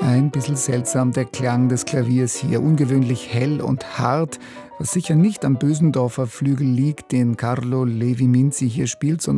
Ein bisschen seltsam der Klang des Klaviers hier, ungewöhnlich hell und hart, was sicher nicht am Bösendorfer Flügel liegt, den Carlo Levi Minzi hier spielt, sondern